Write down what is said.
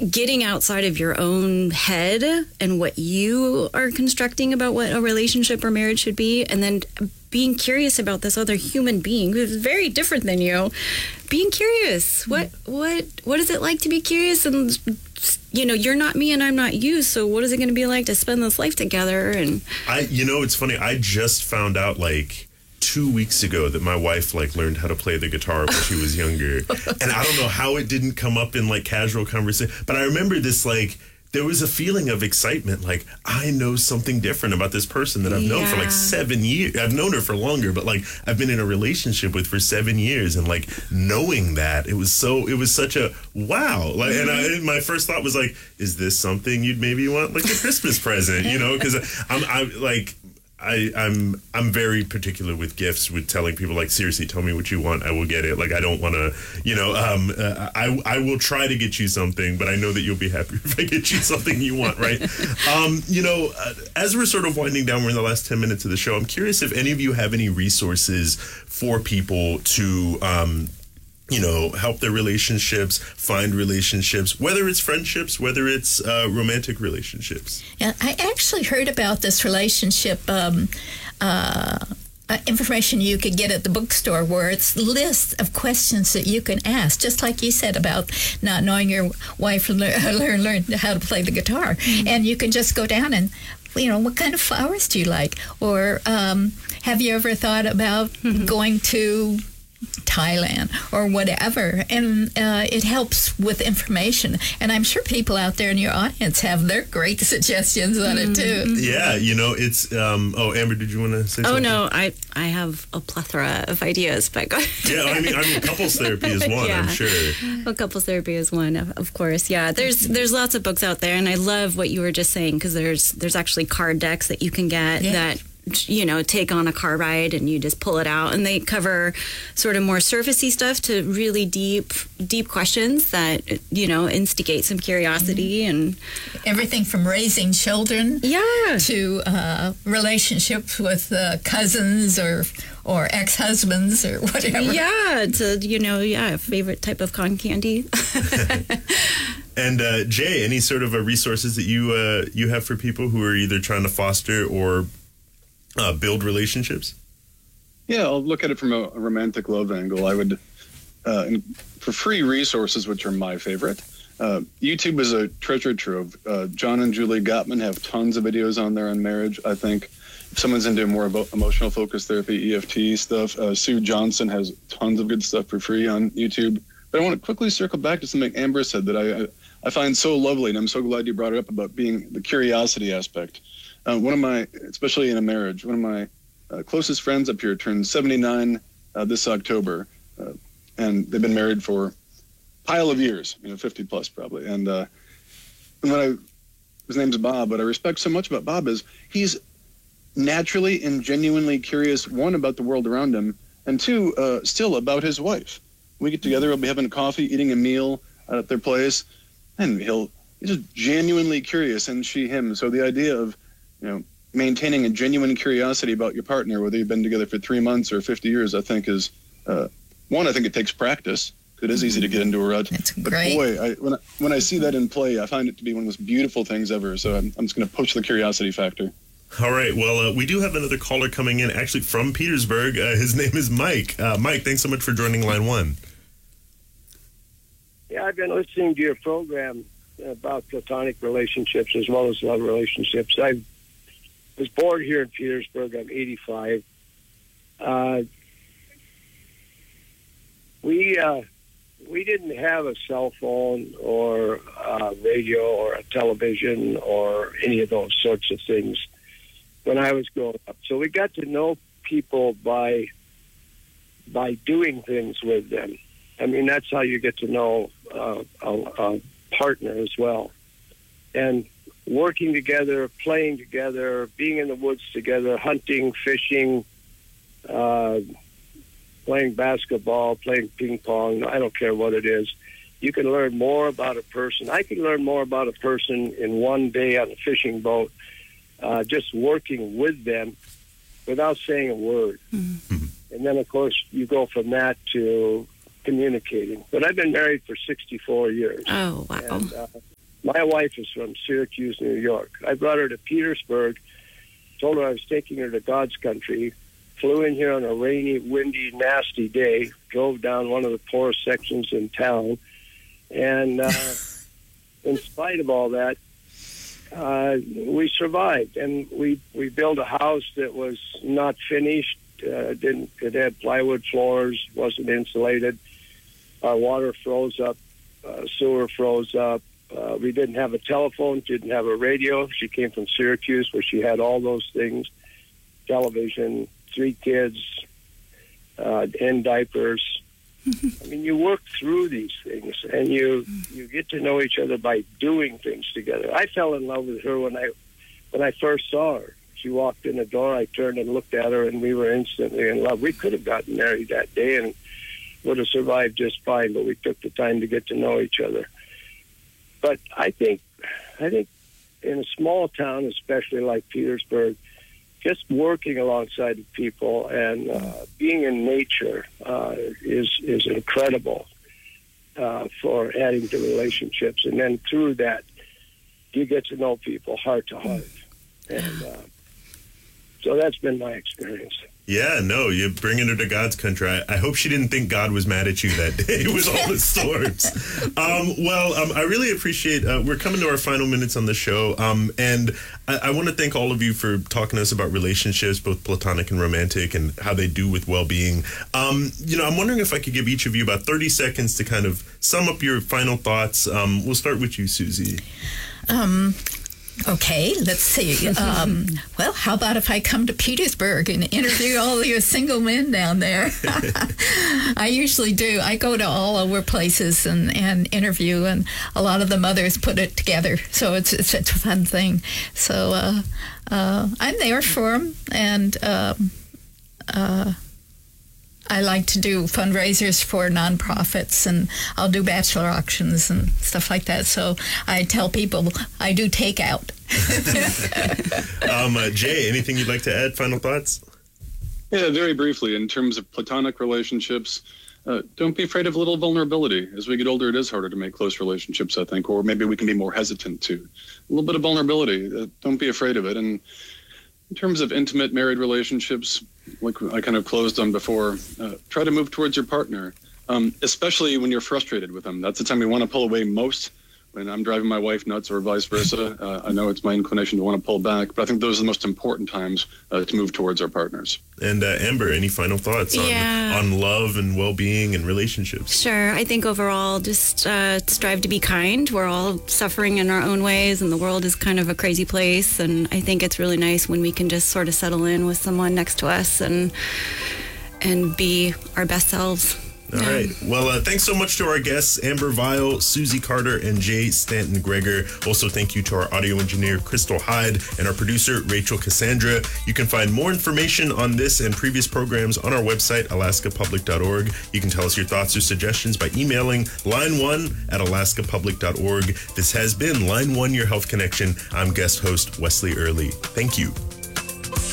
getting outside of your own head and what you are constructing about what a relationship or marriage should be, and then being curious about this other human being who's very different than you. Being curious. What is it like to be curious? And you're not me and I'm not you. So what is it going to be like to spend this life together? And it's funny. I just found out 2 weeks ago that my wife learned how to play the guitar when she was younger. And I don't know how it didn't come up in casual conversation, but I remember this there was a feeling of excitement, I know something different about this person that I've known for 7 years. I've known her for longer, but I've been in a relationship with for 7 years, and knowing that it was such a wow. And my first thought was is this something you'd maybe want a Christmas present? Because I'm very particular with gifts, with telling people seriously, tell me what you want, I will get it. I don't want to, I will try to get you something, but I know that you'll be happy if I get you something you want, right? As we're sort of winding down, we're in the last 10 minutes of the show. I'm curious if any of you have any resources for people to help their relationships, find relationships, whether it's friendships, whether it's romantic relationships. Yeah, I actually heard about this relationship information you could get at the bookstore, where it's lists of questions that you can ask, just like you said about not knowing your wife learn how to play the guitar. Mm-hmm. And you can just go down and, what kind of flowers do you like? Or have you ever thought about going to Thailand or whatever? And it helps with information, and I'm sure people out there in your audience have their great suggestions on it too. Yeah, it's Amber, did you want to say something? No, I have a plethora of ideas, but go ahead. Yeah, I mean couples therapy is one. I'm sure. Well, couples therapy is one, of course. Yeah, there's lots of books out there, and I love what you were just saying, because there's actually card decks that you can get that take on a car ride, and you just pull it out, and they cover sort of more surfacey stuff to really deep questions that instigate some curiosity, and everything from raising children to relationships with cousins or ex-husbands or whatever. To favorite type of cotton candy. And Jay, any sort of resources that you have for people who are either trying to foster or build relationships? Yeah, I'll look at it from a romantic love angle. I would, for free resources, which are my favorite, YouTube is a treasure trove. John and Julie Gottman have tons of videos on there on marriage. I think if someone's into more emotional focus therapy, EFT stuff, Sue Johnson has tons of good stuff for free on YouTube. But I want to quickly circle back to something Amber said that I find so lovely, and I'm so glad you brought it up, about being the curiosity aspect. One of my, especially in a marriage, one of my closest friends up here turned 79 this October, and they've been married for a pile of years, 50 plus probably. And his name's Bob, what I respect so much about Bob is he's naturally and genuinely curious, one, about the world around him, and two, still about his wife. We get together, we'll be having coffee, eating a meal at their place, and he's just genuinely curious, and she, him. So the idea of maintaining a genuine curiosity about your partner, whether you've been together for 3 months or 50 years, I think is, one, I think it takes practice. It is easy to get into a rut. That's but great. Boy, when I see that in play, I find it to be one of the most beautiful things ever. So I'm just going to push the curiosity factor. All right. Well, we do have another caller coming in, actually from Petersburg. His name is Mike. Mike, thanks so much for joining Line 1. Yeah, I've been listening to your program about platonic relationships as well as love relationships. I was born here in Petersburg. I'm 85. We didn't have a cell phone or a radio or a television or any of those sorts of things when I was growing up. So we got to know people by doing things with them. I mean, that's how you get to know a partner as well. And working together, playing together, being in the woods together, hunting, fishing, playing basketball, playing ping pong, I don't care what it is. You can learn more about a person. I can learn more about a person in one day on a fishing boat, just working with them without saying a word. Mm-hmm. And then, of course, you go from that to communicating. But I've been married for 64 years. Oh, wow. And, My wife is from Syracuse, New York. I brought her to Petersburg, told her I was taking her to God's country, flew in here on a rainy, windy, nasty day, drove down one of the poorest sections in town, and in spite of all that, we survived, and we built a house that was not finished. It had plywood floors, wasn't insulated. Our water froze up, sewer froze up. We didn't have a telephone, didn't have a radio. She came from Syracuse, where she had all those things: television, 3 kids, in diapers. I mean, you work through these things, and you get to know each other by doing things together. I fell in love with her when I first saw her. She walked in the door, I turned and looked at her, and we were instantly in love. We could have gotten married that day and would have survived just fine, but we took the time to get to know each other. But I think in a small town, especially like Petersburg, just working alongside of people and being in nature is incredible for adding to relationships. And then through that, you get to know people heart to heart. And so that's been my experience. Yeah, no, you're bringing her to God's country. I hope she didn't think God was mad at you that day with all the storms. I really appreciate, we're coming to our final minutes on the show, and I want to thank all of you for talking to us about relationships, both platonic and romantic, and how they do with well-being. I'm wondering if I could give each of you about 30 seconds to kind of sum up your final thoughts. We'll start with you, Susie. Okay, let's see. Well, how about if I come to Petersburg and interview all of your single men down there? I usually do. I go to all over places and interview, and a lot of the mothers put it together. So it's a fun thing. So I'm there for them, and I like to do fundraisers for nonprofits, and I'll do bachelor auctions and stuff like that. So I tell people I do takeout. Jay, anything you'd like to add? Final thoughts? Yeah, very briefly. In terms of platonic relationships, don't be afraid of a little vulnerability. As we get older, it is harder to make close relationships, I think, or maybe we can be more hesitant to. A little bit of vulnerability. Don't be afraid of it. And in terms of intimate married relationships, like I kind of closed on before, try to move towards your partner, especially when you're frustrated with them. That's the time we want to pull away most. When I'm driving my wife nuts or vice versa, I know it's my inclination to want to pull back, but I think those are the most important times to move towards our partners. And Amber, any final thoughts on love and well-being and relationships? Sure. I think overall, just strive to be kind. We're all suffering in our own ways, and the world is kind of a crazy place. And I think it's really nice when we can just sort of settle in with someone next to us and be our best selves. All right. Well, thanks so much to our guests, Amber Vile, Susie Carter, and Jay Stanton Greger. Also, thank you to our audio engineer, Crystal Hyde, and our producer, Rachel Cassandra. You can find more information on this and previous programs on our website, alaskapublic.org. You can tell us your thoughts or suggestions by emailing line1@alaskapublic.org. This has been Line 1, Your Health Connection. I'm guest host Wesley Early. Thank you.